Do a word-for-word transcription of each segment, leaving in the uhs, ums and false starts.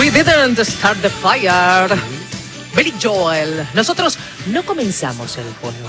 We didn't start the fire. Billy Joel. Nosotros no comenzamos el fuego.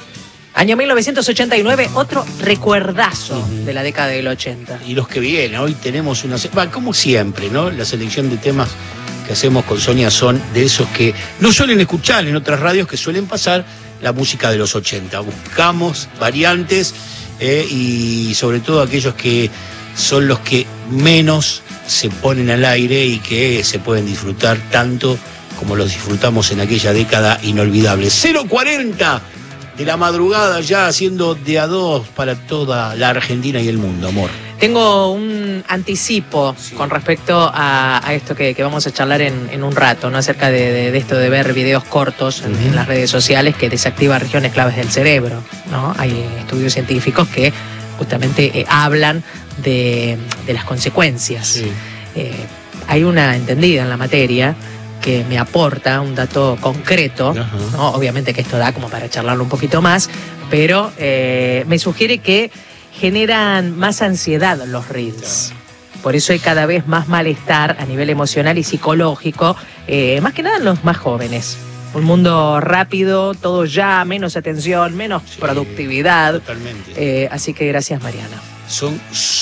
Año mil novecientos ochenta y nueve, otro recuerdazo uh-huh. de la década del ochenta. Y los que vienen, hoy tenemos una... Bueno, como siempre, ¿no? La selección de temas que hacemos con Sonia son de esos que no suelen escuchar en otras radios, que suelen pasar la música de los ochenta. Buscamos variantes eh, y sobre todo aquellos que son los que menos se ponen al aire y que se pueden disfrutar tanto como los disfrutamos en aquella década inolvidable. cero cuarenta de la madrugada, ya haciendo de a dos para toda la Argentina y el mundo, amor. Tengo un anticipo sí. con respecto a, a esto que, que vamos a charlar en, en un rato, ¿no? Acerca de, de, de esto de ver videos cortos en, uh-huh. en las redes sociales que desactiva regiones claves del cerebro, ¿no? Hay estudios científicos que justamente eh, hablan de, de las consecuencias. Sí. Eh, hay una entendida en la materia que me aporta un dato concreto, uh-huh. ¿no? Obviamente que esto da como para charlarlo un poquito más, pero eh, me sugiere que generan más ansiedad los reels. Claro. Por eso hay cada vez más malestar a nivel emocional y psicológico, eh, más que nada en los más jóvenes. Un mundo rápido, todo ya, menos atención, menos sí, productividad. Totalmente. Eh, así que gracias, Mariana. Son,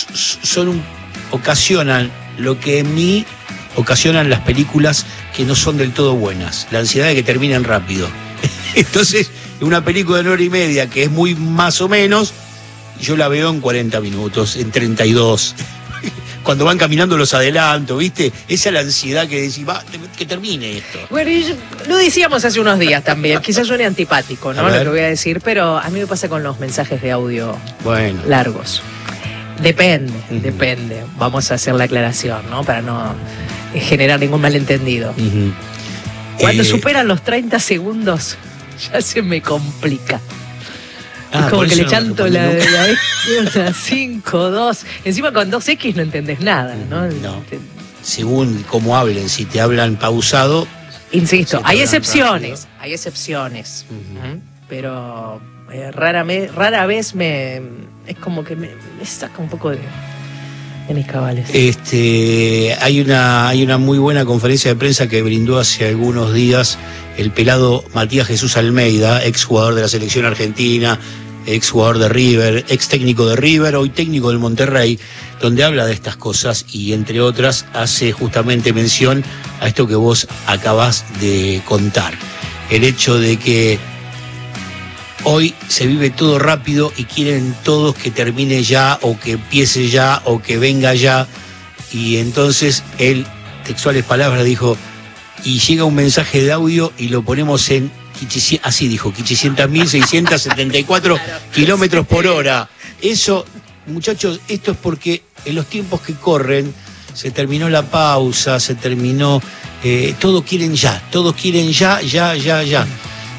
son un, ocasionan lo que en mí ocasionan las películas que no son del todo buenas, la ansiedad de que terminen rápido. Entonces, una película de una hora y media que es muy más o menos, yo la veo en cuarenta minutos, en treinta y dos. Cuando van caminando los adelanto, ¿viste? Esa es la ansiedad que decís, va, que termine esto. Bueno, y lo decíamos hace unos días también, quizás suene antipático, ¿no? Lo que voy a decir, pero a mí me pasa con los mensajes de audio bueno. largos. Depende, uh-huh. depende. Vamos a hacer la aclaración, ¿no? Para no generar ningún malentendido. Uh-huh. Cuando eh... superan los treinta segundos, ya se me complica. Ah, es como que le no chanto la, la, la cinco, dos. Encima con dos equis no entendés nada, ¿no? No. Según cómo hablen, si te hablan pausado. Insisto, hay excepciones, rápido. hay excepciones. Uh-huh. Pero eh, rara, me, rara vez me. Es como que me, me saca un poco de. de mis cabales. Este, hay una, hay una muy buena conferencia de prensa que brindó hace algunos días el pelado Matías Jesús Almeida, ex jugador de la selección argentina, ex jugador de River, ex técnico de River, hoy técnico del Monterrey, donde habla de estas cosas y entre otras hace justamente mención a esto que vos acabás de contar. El hecho de que hoy se vive todo rápido y quieren todos que termine ya o que empiece ya o que venga ya. Y entonces él, textuales palabras, dijo, y llega un mensaje de audio y lo ponemos en, así dijo, quinientos mil seiscientos setenta y cuatro claro. kilómetros por hora. Eso, muchachos, esto es porque en los tiempos que corren se terminó la pausa, se terminó, eh, todos quieren ya, todos quieren ya, ya, ya, ya.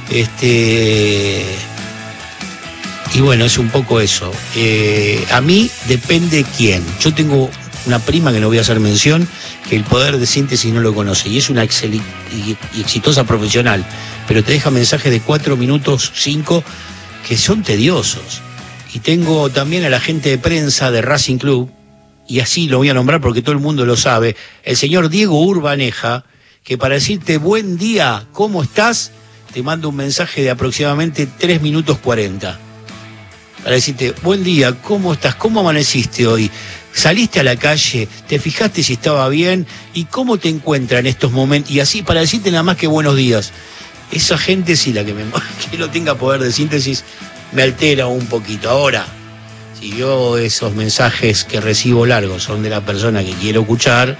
Este... Y bueno, es un poco eso. Eh, a mí depende quién. Yo tengo una prima que no voy a hacer mención, que el poder de síntesis no lo conoce, y es una excel- y exitosa profesional, pero te deja mensajes de cuatro minutos, cinco, que son tediosos. Y tengo también a la gente de prensa de Racing Club, y así lo voy a nombrar porque todo el mundo lo sabe, el señor Diego Urbaneja, que para decirte buen día, ¿cómo estás?, te manda un mensaje de aproximadamente tres minutos cuarenta. Para decirte, buen día, ¿cómo estás? ¿Cómo amaneciste hoy? ¿Saliste a la calle? ¿Te fijaste si estaba bien? ¿Y cómo te encuentra en estos momentos? Y así, para decirte nada más que buenos días. Esa gente sí, la que, me, que no tenga poder de síntesis, me altera un poquito. Ahora, si yo esos mensajes que recibo largos son de la persona que quiero escuchar,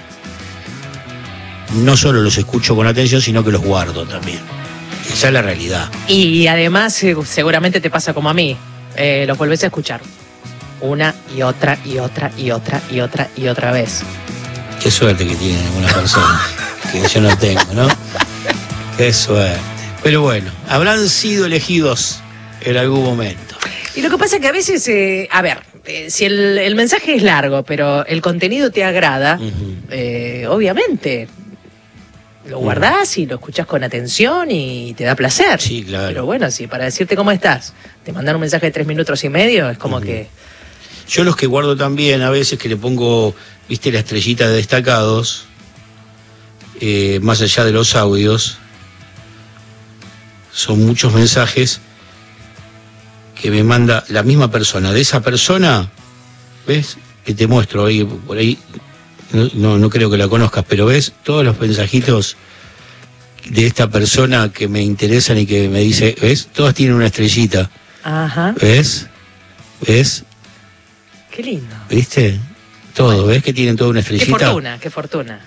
no solo los escucho con atención, sino que los guardo también. Esa es la realidad. Y además, seguramente te pasa como a mí. Eh, los volvés a escuchar una y otra y otra y otra y otra y otra vez. Qué suerte que tiene alguna persona que yo no tengo, ¿no? Qué suerte. Pero bueno, habrán sido elegidos en algún momento. Y lo que pasa es que a veces, eh, a ver, eh, si el, el mensaje es largo, pero el contenido te agrada, uh-huh. eh, obviamente lo guardás y lo escuchás con atención y te da placer. Sí, claro. Pero bueno, si para decirte cómo estás, te mandan un mensaje de tres minutos y medio, es como uh-huh. que... Yo los que guardo también, a veces que le pongo, viste, la estrellita de destacados, eh, más allá de los audios, son muchos mensajes que me manda la misma persona. De esa persona, ¿ves? Que te muestro ahí, por ahí, no, no, no creo que la conozcas, pero ves todos los mensajitos de esta persona que me interesan y que me dice, ¿ves? Todas tienen una estrellita. Ajá. ¿Ves? ¿Ves? Qué lindo. ¿Viste? Todo, ¿ves que tienen toda una estrellita? Qué fortuna, qué fortuna.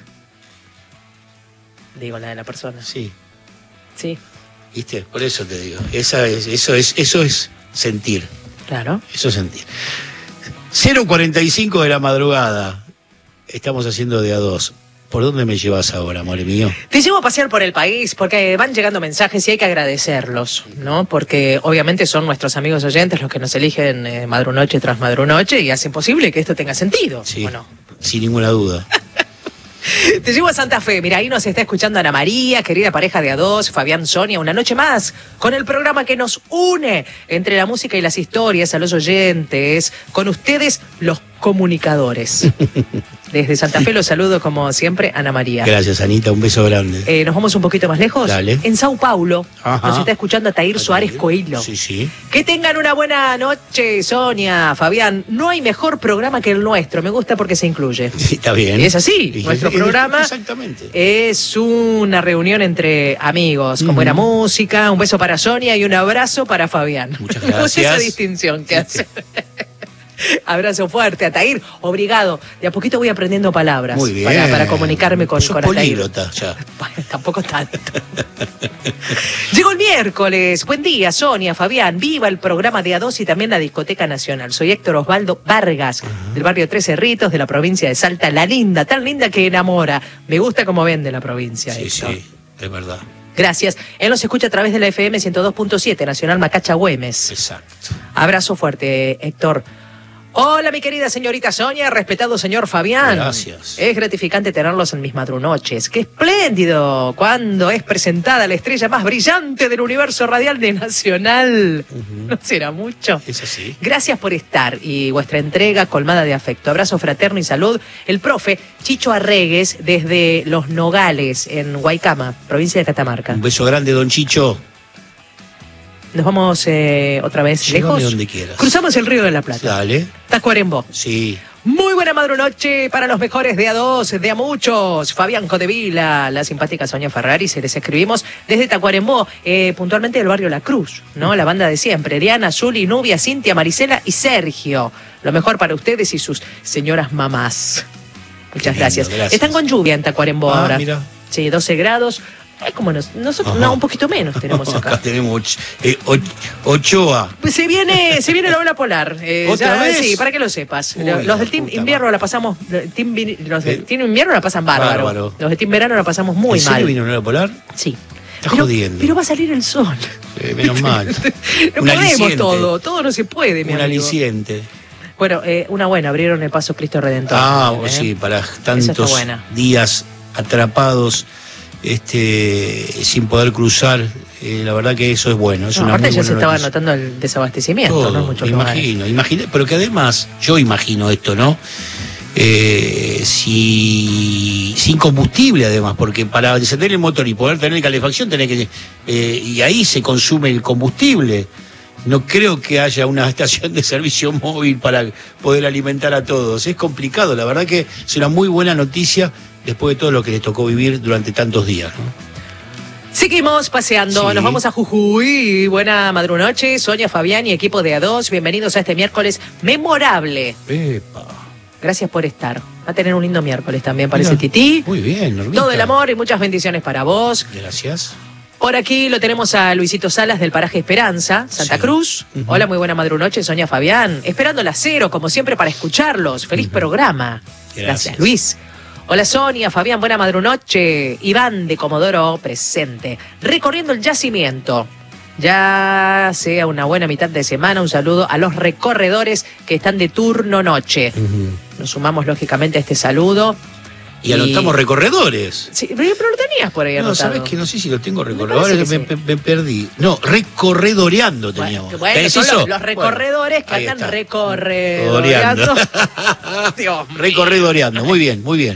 Digo, la de la persona. Sí. Sí. ¿Viste? Por eso te digo. Esa es, eso es, eso es sentir. Claro. Eso es sentir. cero cuarenta y cinco de la madrugada. Estamos haciendo de a dos. ¿Por dónde me llevas ahora, amor mío? Te llevo a pasear por el país porque van llegando mensajes y hay que agradecerlos, ¿no? Porque obviamente son nuestros amigos oyentes los que nos eligen eh, madrunoche tras madrunoche y hacen posible que esto tenga sentido, Sí, ¿o no? sin ninguna duda. Te llevo a Santa Fe. Mira, ahí nos está escuchando Ana María, querida pareja de a dos, Fabián, Sonia, una noche más, con el programa que nos une entre la música y las historias a los oyentes, con ustedes los comunicadores. Desde Santa Fe los saludo como siempre, Ana María. Gracias, Anita, un beso grande. Eh, ¿Nos vamos un poquito más lejos? Dale. En Sao Paulo. Ajá. Nos está escuchando Atair Suárez Coelho. Sí, sí. Que tengan una buena noche, Sonia, Fabián. No hay mejor programa que el nuestro. Me gusta porque se incluye. Sí, está bien. Y es así. Y Nuestro es- programa Exactamente. es una reunión entre amigos, con Ujú. buena música. Un beso para Sonia y un abrazo para Fabián. Muchas Me gusta esa gracias. distinción que hace. Abrazo fuerte, Atair. Obrigado. De a poquito voy aprendiendo palabras. Muy bien. Para, para comunicarme con, Sos con Atair. políglota ya. Bueno, tampoco tanto. Llegó el miércoles. Buen día, Sonia, Fabián. Viva el programa de A dos y también la Discoteca Nacional. Soy Héctor Osvaldo Vargas, uh-huh. del barrio Tres Cerritos, de la provincia de Salta. La linda, tan linda que enamora. Me gusta cómo vende la provincia. Sí, Héctor. sí, es verdad. Gracias. Él nos escucha a través de la F M ciento dos punto siete, Nacional Macacha Güemes. Exacto. Abrazo fuerte, Héctor. Hola, mi querida señorita Sonia, respetado señor Fabián. Gracias. Es gratificante tenerlos en mis madrunoches. ¡Qué espléndido! Cuando es presentada la estrella más brillante del universo radial de Nacional. Uh-huh. ¿No será mucho? Es así. Gracias por estar y vuestra entrega colmada de afecto. Abrazo fraterno y salud. El profe Chicho Arregues desde Los Nogales, en Guaycama, provincia de Catamarca. Un beso grande, don Chicho. Nos vamos eh, otra vez Llévame lejos. donde quieras. Cruzamos el Río de la Plata. Dale. Tacuarembó. Sí. Muy buena madrunoche para los mejores de a dos, de a muchos. Fabián Codevila, la simpática Sonia Ferrari, se les escribimos desde Tacuarembó, eh, puntualmente del barrio La Cruz, ¿no? La banda de siempre, Diana, Zuli, Nubia, Cintia, Marisela y Sergio. Lo mejor para ustedes y sus señoras mamás. Muchas lindo, gracias. gracias. Están con lluvia en Tacuarembó Ah, ahora. Mira. Sí, doce grados. Es como nos, nosotros, no, un poquito menos tenemos acá. Acá tenemos och, eh, och, Ochoa. Pues se viene, se viene la ola polar. Eh, ¿Otra ya, vez? Sí, para que lo sepas. Uy, los la del Team puta Invierno madre. la pasamos. Team, vi- los del Eh, Team Invierno la pasan bárbaro. bárbaro. Los del Team Verano la pasamos muy ¿En serio mal. vino una ola polar? Sí. Está pero, jodiendo. pero va a salir el sol. Eh, menos mal. No Un podemos aliciente. todo, todo no se puede, mi Un amigo. aliciente. Bueno, eh, una buena, abrieron el paso Cristo Redentor. Ah, también, ¿eh? sí, para Esa está tantos buena. días atrapados, este, sin poder cruzar. Eh, la verdad que eso es bueno. Es No, una aparte muy ya se buena estaba noticia. notando el desabastecimiento, Todo, ¿no? En muchos me lugares. imagino, imagino, pero que además, yo imagino esto, ¿no? Eh, si sin combustible además, porque para encender el motor y poder tener calefacción tenés que eh, y ahí se consume el combustible. No creo que haya una estación de servicio móvil para poder alimentar a todos. Es complicado, la verdad que es una muy buena noticia después de todo lo que les tocó vivir durante tantos días, ¿no? Seguimos paseando, Sí. nos vamos a Jujuy. Buena madrunoche, Sonia, Fabián y equipo de A dos. Bienvenidos a este miércoles memorable. Epa. Gracias por estar. Va a tener un lindo miércoles también, parece Mira, Tití. Muy bien, Normita. Todo el amor y muchas bendiciones para vos. Gracias. Por aquí lo tenemos a Luisito Salas del paraje Esperanza, Santa Sí. Cruz. Uh-huh. Hola, muy buena madrunoche, Sonia, Fabián. Esperando la cero, como siempre, para escucharlos. Feliz Uh-huh. programa. Gracias. Gracias, Luis. Hola, Sonia, Fabián, buena madrunoche. Iván de Comodoro, presente. Recorriendo el yacimiento. Ya sea una buena mitad de semana, un saludo a los recorredores que están de turno noche. Uh-huh. Nos sumamos lógicamente a este saludo. Y anotamos recorredores. Sí, pero pero lo tenías por ahí No, anotado. sabes que no sé si lo tengo Me recorredores, parece me, que me- me perdí. No, recorredoreando Bueno, teníamos. bueno, ¿Es son eso? los, los recorredores Bueno, ahí que andan está. recorredoreando. Recorredoreando. Dios mío. Recorredoreando, muy bien, muy bien.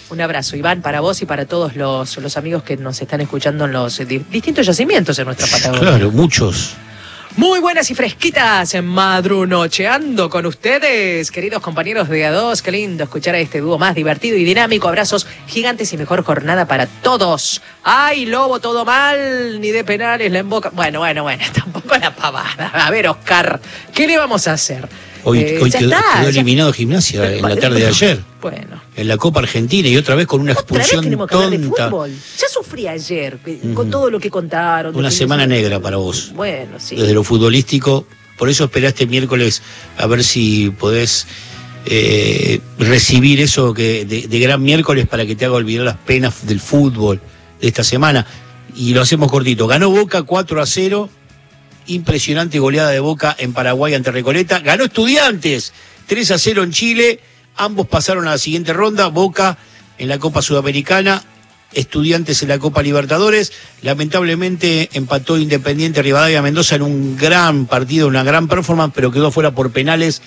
Un abrazo, Iván, para vos y para todos los, los amigos que nos están escuchando en los di- distintos yacimientos en nuestra Patagonia. Claro, muchos. Muy buenas y fresquitas en Madrunocheando con ustedes, queridos compañeros de A dos. Qué lindo escuchar a este dúo más divertido y dinámico. Abrazos gigantes y mejor jornada para todos. ¡Ay, Lobo, todo mal! Ni de penales la emboca. Bueno, bueno, bueno, tampoco la pavada. A ver, Oscar, ¿qué le vamos a hacer? Hoy, Eh, hoy ya quedó, está, quedó ya- eliminado Gimnasia en la tarde de ayer. Bueno. En la Copa Argentina y otra vez con una Otra vez expulsión tenemos que hablar de tonta. fútbol. Ya sufrí ayer que- con todo lo que contaron. de Una que semana no sé- negra para vos. Bueno, sí. Desde lo futbolístico. Por eso esperá este miércoles a ver si podés eh, recibir eso que de, de gran miércoles para que te haga olvidar las penas del fútbol de esta semana. Y lo hacemos cortito. Ganó Boca cuatro a cero. Impresionante goleada de Boca en Paraguay ante Recoleta. Ganó Estudiantes tres a cero en Chile. Ambos pasaron a la siguiente ronda. Boca en la Copa Sudamericana, Estudiantes en la Copa Libertadores. Lamentablemente empató Independiente Rivadavia Mendoza en un gran partido, una gran performance, pero quedó fuera por penales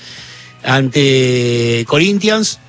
ante Corinthians.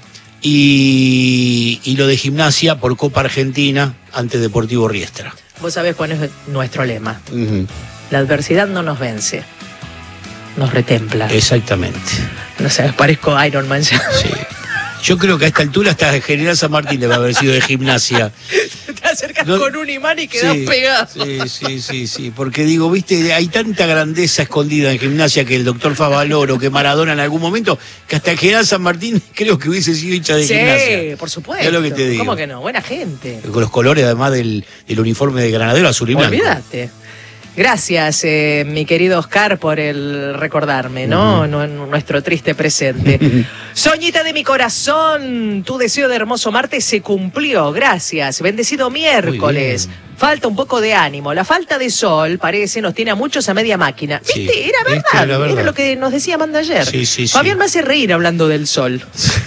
Y, y lo de Gimnasia por Copa Argentina ante Deportivo Riestra. Vos sabés cuál es nuestro lema. Uh-huh. La adversidad no nos vence, nos retempla. Exactamente. No sé, parezco Iron Man ya. Sí. Yo creo que a esta altura hasta General San Martín debe haber sido de Gimnasia. Te acercas No, con un imán y quedás sí, pegado. Sí, sí, sí, sí. Porque digo, viste, hay tanta grandeza escondida en Gimnasia que el doctor Favaloro, que Maradona en algún momento, que hasta General San Martín creo que hubiese sido hincha de Sí, Gimnasia. por supuesto. Es lo que te digo. ¿Cómo que no? Buena gente. Con los colores además del, del uniforme de Granadero azul y blanco. Olvídate. Gracias, eh, mi querido Oscar, por el recordarme, ¿no? Uh-huh. No- en nuestro triste presente. Soñita de mi corazón, tu deseo de hermoso martes se cumplió. Gracias. Bendecido miércoles. Muy bien. Falta un poco de ánimo. La falta de sol, parece, nos tiene a muchos a media máquina. Sí. ¿Viste? Era verdad. Viste, era verdad. Era lo que nos decía Amanda ayer. Sí, sí, sí. Fabián me hace reír hablando del sol.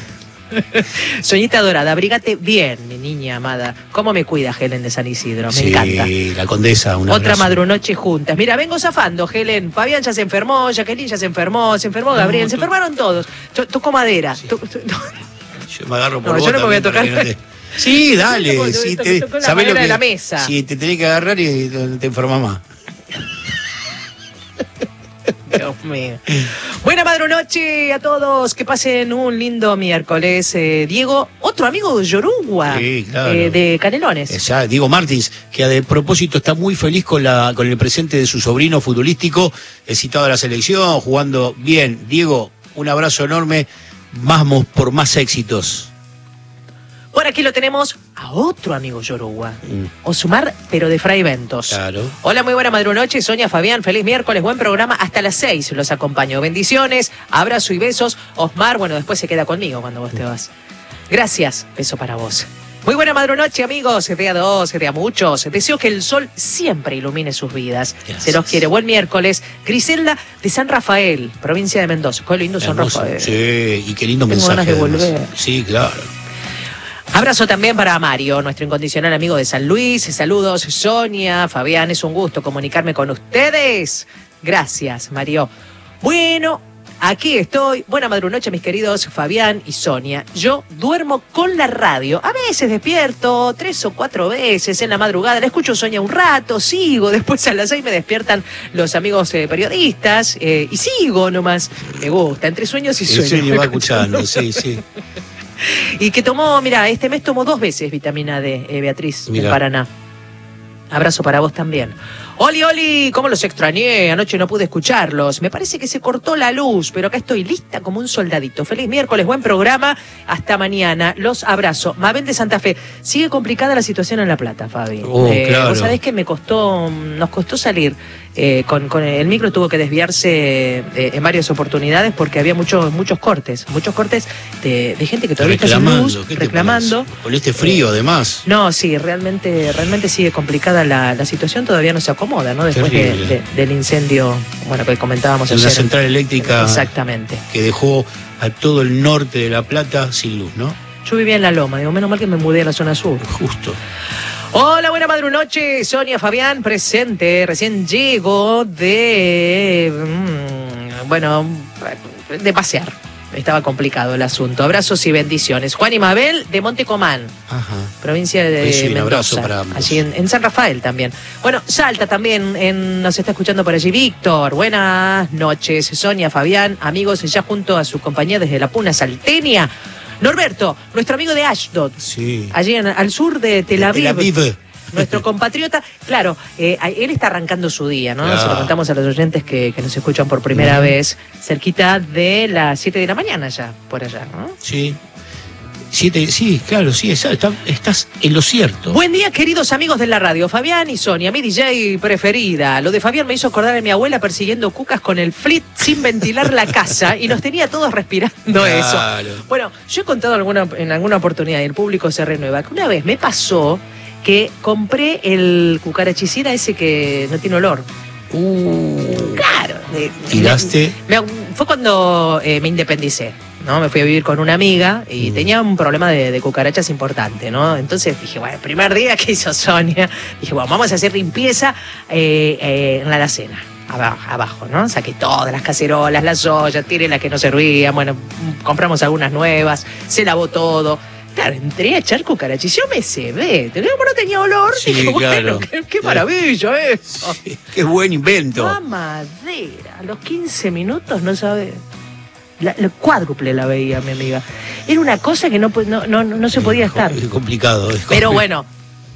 Soñita dorada, abrígate bien, mi niña amada. ¿Cómo me cuida Helen de San Isidro? Me Sí, encanta. la condesa, un Otra abrazo. madrunoche juntas. Mira, vengo zafando, Helen. Fabián ya se enfermó, Jacqueline ya se enfermó, se enfermó Gabriel, No, se tú- enfermaron todos. To- Tocó madera. To- to- Yo me agarro por No, vos yo no me voy a también para tocar. que no te- Sí, dale. Yo me Sí, toco- te, toco la ¿sabés lo madera que, de la mesa. Sí, te tenés que agarrar y te enfermas más. Dios mío. Buena madrunoche a todos. Que pasen un lindo miércoles. Eh, Diego, otro amigo de Yoruba, Sí, claro. eh, de Canelones. Eh, Ya, Diego Martins, que de propósito está muy feliz con, la, con el presente de su sobrino futbolístico, eh, citado a la selección, jugando bien. Diego, un abrazo enorme. Vamos por más éxitos. Por aquí lo tenemos a otro amigo Yoruba. Mm. Osumar, pero de Fray Ventos. Claro. Hola, muy buena madrunoche. Sonia, Fabián, feliz miércoles, buen programa. Hasta las seis los acompaño. Bendiciones, abrazo y besos. Osmar, bueno, después se queda conmigo cuando vos te vas. Gracias, beso para vos. Muy buena madrunoche, amigos, de a dos, de a muchos. Deseo que el sol siempre ilumine sus vidas. Gracias. Se los quiere. Buen miércoles. Griselda de San Rafael, provincia de Mendoza. Qué lindo San Hermoso. Rafael. Sí, y qué lindo Tengo mensaje. ganas de además. volver. Sí, claro. Abrazo también para Mario, nuestro incondicional amigo de San Luis. Saludos, Sonia, Fabián, es un gusto comunicarme con ustedes. Gracias, Mario. Bueno, aquí estoy. Buena madrunoche, mis queridos Fabián y Sonia. Yo duermo con la radio. A veces despierto tres o cuatro veces en la madrugada. La escucho Sonia un rato, sigo. Después a las seis me despiertan los amigos eh, periodistas eh, y sigo nomás. Me gusta, entre sueños y El sueños. sueño va escuchando, sí, sí. Y que tomó, mira, este mes tomó dos veces vitamina D, eh, Beatriz, Mirá. en Paraná. Abrazo para vos también. Oli, Oli, cómo los extrañé, anoche no pude escucharlos. Me parece que se cortó la luz, pero acá estoy lista como un soldadito. Feliz miércoles, buen programa, hasta mañana. Los abrazo. Mabel de Santa Fe. Sigue complicada la situación en La Plata, Fabi. Oh, claro. Vos sabés que me costó, nos costó salir. Eh, con, con el micro tuvo que desviarse eh, en varias oportunidades porque había muchos muchos cortes, muchos cortes de, de gente que todavía está sin Reclamando, luz, ¿qué te reclamando. parece? Con este frío, además. No, sí, realmente, realmente sigue complicada la, la situación, todavía no se acomoda, ¿no? Después de, Terrible. de- del incendio, bueno, que comentábamos En una ayer. central eléctrica Exactamente. que dejó a todo el norte de La Plata sin luz, ¿no? Yo vivía en La Loma, digo, menos mal que me mudé a la zona sur. Justo. Hola, buena madrunoche, Sonia, Fabián, presente. Recién llego de, mm, bueno, de pasear. estaba complicado el asunto. Abrazos y bendiciones. Juan y Mabel de Montecomán, Ajá. provincia de Pues sí, un Mendoza, abrazo para ambos. allí en, en San Rafael también. Bueno, Salta también, en, nos está escuchando por allí Víctor. Buenas noches, Sonia, Fabián, amigos, ya junto a su compañía desde la Puna Salteña. Norberto, nuestro amigo de Ashdod, Sí. allí en, al sur de Tel Aviv. Tel Aviv. Nuestro compatriota, claro, eh, él está arrancando su día, ¿no? Claro. Se lo contamos a los oyentes que, que nos escuchan por primera Uh-huh. vez, cerquita de las siete de la mañana ya, por allá, ¿no? Sí. Siete, sí, claro, sí, está- está- estás en lo cierto. Buen día, queridos amigos de la radio, Fabián y Sonia, mi D J preferida. Lo de Fabián me hizo acordar a mi abuela persiguiendo cucas con el flit sin ventilar la casa y nos tenía todos respirando Claro. eso. Bueno, yo he contado alguna, en alguna oportunidad y el público se renueva, que una vez me pasó que compré el cucarachicida ese que no tiene olor. Uh, Claro. eh, Tiraste. me- me- fue cuando eh, me independicé, ¿no? Me fui a vivir con una amiga y Mm. tenía un problema de, de cucarachas importante, ¿no? Entonces dije, bueno, el primer día que hizo Sonia, dije, bueno, vamos a hacer limpieza eh, eh, en la alacena. Abajo, abajo, ¿no? Saqué todas las cacerolas, las ollas, tiré las que no servían, bueno, mm, compramos algunas nuevas, se lavó todo. Claro, entré a echar cucarachis, yo me cebé, pero no tenía olor, Sí, dije, claro. bueno, qué, qué maravilla eso. Qué buen invento. Mamadera, a los quince minutos no sabe. La, la cuádruple la veía mi amiga. Era una cosa que no, po- no, no, no se podía estar. Es complicado. Es Pero compli- bueno,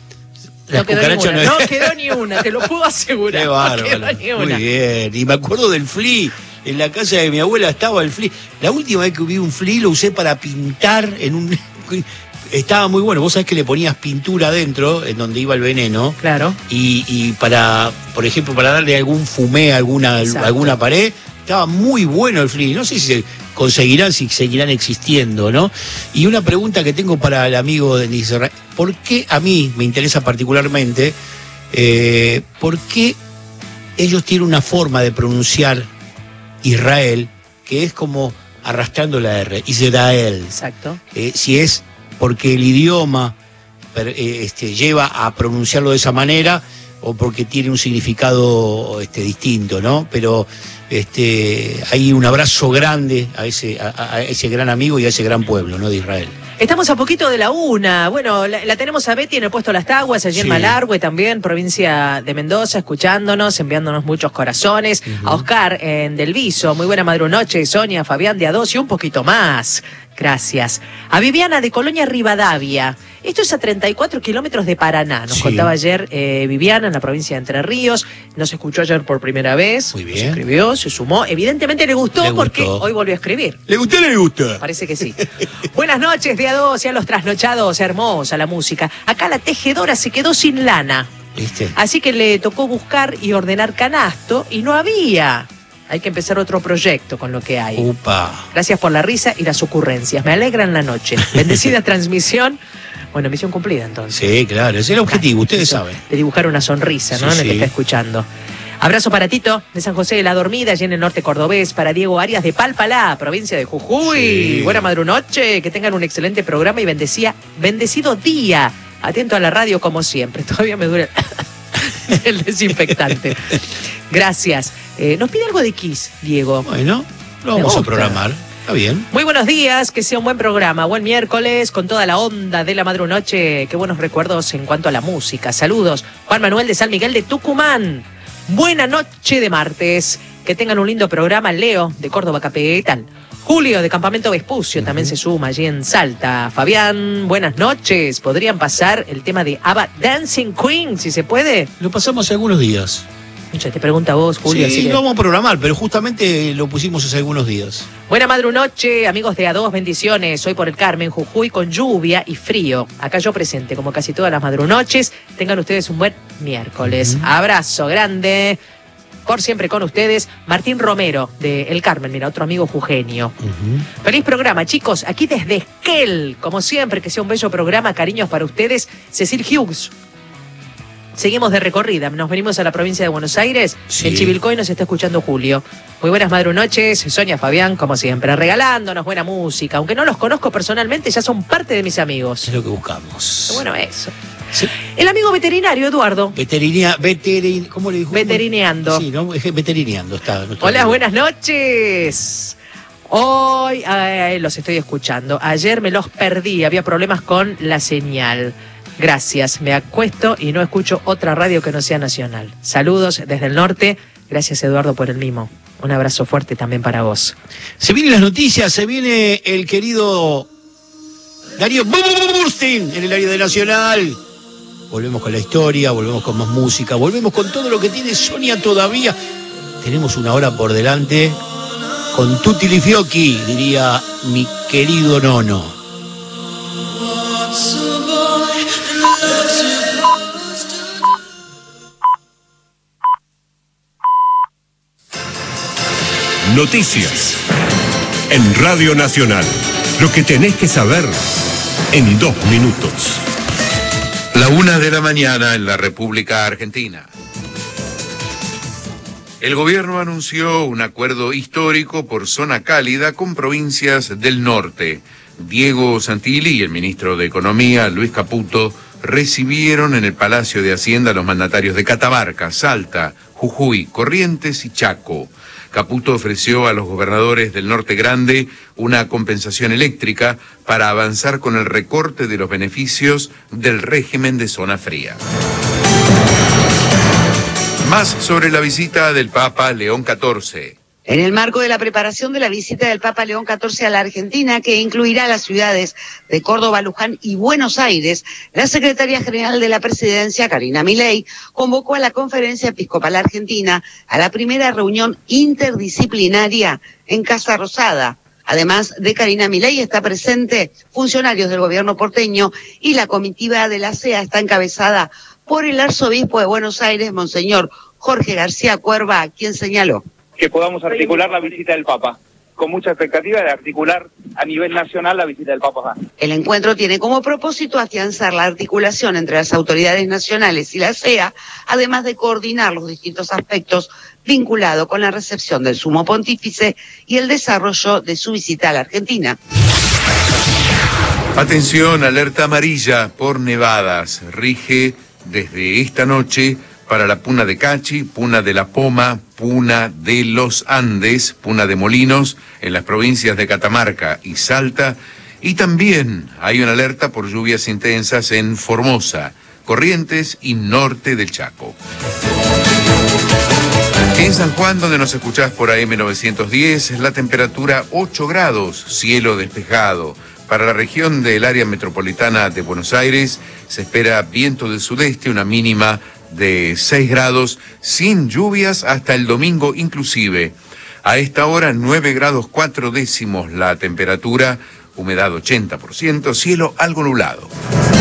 Las no quedó, cucarachas ninguna, no no quedó ni una, te lo puedo asegurar. Qué no bárbaro. quedó ni Muy una. bien. Y me acuerdo del flea. En la casa de mi abuela estaba el flea. La última vez que vi un flea lo usé para pintar en un. Estaba muy bueno. Vos sabés que le ponías pintura adentro, en donde iba el veneno. Claro. Y, y para, por ejemplo, para darle algún fumé a alguna, Exacto. alguna pared, estaba muy bueno el flea. No sé si se conseguirán, si seguirán existiendo, ¿no? Y una pregunta que tengo para el amigo de Israel. ¿Por qué a mí me interesa particularmente, eh, por qué ellos tienen una forma de pronunciar Israel que es como arrastrando la R, Israel? Exacto. Eh, si es porque el idioma per- eh, este, lleva a pronunciarlo de esa manera o porque tiene un significado este, distinto, ¿no? Pero este, hay un abrazo grande a ese, a, a ese gran amigo y a ese gran pueblo, ¿no? De Israel. Estamos a poquito de la una. Bueno, la, la tenemos a Betty en el puesto Las Taguas, allí en Sí. Malargüe también, provincia de Mendoza, escuchándonos, enviándonos muchos corazones. A Oscar en Del Viso, muy buena madrunoche, Sonia, Fabián de A dos y un poquito más. Gracias. A Viviana de Colonia Rivadavia. Esto es a treinta y cuatro kilómetros de Paraná. Nos Sí. contaba ayer eh, Viviana en la provincia de Entre Ríos. Nos escuchó ayer por primera vez. Muy Nos bien. escribió, se sumó. Evidentemente le gustó, Le porque gustó. hoy volvió a escribir. ¿Le gusta o no le gusta? Parece que sí. Buenas noches, día dos, y a los trasnochados, hermosa la música. Acá la tejedora se quedó sin lana, ¿Viste? así que le tocó buscar y ordenar canasto y no había. Hay que empezar otro proyecto con lo que hay. Upa. Gracias por la risa y las ocurrencias. Me alegran la noche. Bendecida transmisión. Bueno, misión cumplida entonces. Sí, claro, ese es el objetivo, ustedes Eso, saben. De dibujar una sonrisa, ¿no? Sí, En el que sí. está escuchando. Abrazo para Tito, de San José de la Dormida, allí en el norte cordobés. Para Diego Arias de Palpalá, provincia de Jujuy. Sí. Buena madrunoche, que tengan un excelente programa y bendecía, bendecido día. Atento a la radio como siempre. Todavía me dura el desinfectante. Gracias. Eh, nos pide algo de Kiss, Diego. Bueno, lo Me vamos a gusta. programar. Está bien. Muy buenos días, que sea un buen programa. Buen miércoles con toda la onda de la madrunoche. Qué buenos recuerdos en cuanto a la música. Saludos. Juan Manuel de San Miguel de Tucumán. Buena noche de martes. Que tengan un lindo programa. Leo de Córdoba Capital. Julio de Campamento Vespucio también se suma allí en Salta. Fabián, buenas noches. ¿Podrían pasar el tema de ABBA Dancing Queen, si se puede? Lo pasamos algunos días. Ya te pregunta vos, Julio. Sí, así que- lo vamos a programar, pero justamente lo pusimos hace algunos días. Buena madrunoche, amigos de A dos, bendiciones. Hoy por el Carmen, Jujuy, con lluvia y frío. Acá yo presente, como casi todas las madrunoches. Tengan ustedes un buen miércoles. Ujú. Abrazo grande. Por siempre con ustedes, Martín Romero, de El Carmen, mira, otro amigo jujeño. Ujú. Feliz programa, chicos. Aquí desde Esquel, como siempre, que sea un bello programa. Cariños para ustedes, Cecil Hughes. Seguimos de recorrida, nos venimos a la provincia de Buenos Aires. Sí. En Chivilcoy nos está escuchando Julio. Muy buenas madrunoches, Sonia, Fabián, como siempre, regalándonos buena música. Aunque no los conozco personalmente, ya son parte de mis amigos. Es lo que buscamos. Qué bueno eso. Sí. El amigo veterinario, Eduardo. Veterinia, veterin, ¿cómo le dijo? Veterineando. Sí, ¿no? Es que Veterineando está. nuestro Hola, amigo. buenas noches. Hoy ay, los estoy escuchando. Ayer me los perdí, había problemas con la señal. Gracias, me acuesto y no escucho otra radio que no sea nacional. Saludos desde el norte. Gracias, Eduardo, por el mimo. Un abrazo fuerte también para vos. Se vienen las noticias, se viene el querido Darío Burstein en el área de Nacional. Volvemos con la historia, volvemos con más música, volvemos con todo lo que tiene Sonia todavía. Tenemos una hora por delante con tutti li fiocchi, diría mi querido Nono. Noticias en Radio Nacional. Lo que tenés que saber en dos minutos. La una de la mañana en la República Argentina. El gobierno anunció un acuerdo histórico por zona cálida con provincias del norte. Diego Santilli y el ministro de Economía, Luis Caputo, recibieron en el Palacio de Hacienda a los mandatarios de Catamarca, Salta, Jujuy, Corrientes y Chaco. Caputo ofreció a los gobernadores del Norte Grande una compensación eléctrica para avanzar con el recorte de los beneficios del régimen de zona fría. Más sobre la visita del Papa León catorce. En el marco de la preparación de la visita del Papa León catorce a la Argentina, que incluirá las ciudades de Córdoba, Luján y Buenos Aires, la secretaria general de la Presidencia, Karina Milei, convocó a la Conferencia Episcopal Argentina a la primera reunión interdisciplinaria en Casa Rosada. Además de Karina Milei, está presente funcionarios del gobierno porteño y la comitiva de la C E A está encabezada por el arzobispo de Buenos Aires, Monseñor Jorge García Cuerva, quien señaló que podamos articular la visita del Papa, con mucha expectativa de articular a nivel nacional la visita del Papa. El encuentro tiene como propósito afianzar la articulación entre las autoridades nacionales y la C E A, además de coordinar los distintos aspectos vinculados con la recepción del Sumo Pontífice y el desarrollo de su visita a la Argentina. Atención, alerta amarilla por nevadas. Rige desde esta noche para la Puna de Cachi, Puna de la Poma, Puna de los Andes, Puna de Molinos, en las provincias de Catamarca y Salta. Y también hay una alerta por lluvias intensas en Formosa, Corrientes y norte del Chaco. En San Juan, donde nos escuchás por A M novecientos diez, la temperatura ocho grados, cielo despejado. Para la región del área metropolitana de Buenos Aires se espera viento del sudeste, una mínima de seis grados, sin lluvias hasta el domingo inclusive. A esta hora nueve grados cuatro décimos la temperatura, humedad ochenta por ciento, cielo algo nublado.